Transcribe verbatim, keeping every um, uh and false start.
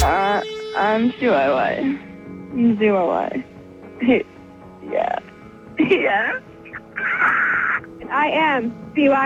Uh, I'm C Y Y. I'm Z Y Y. Yeah. Yeah. I am C Y Y.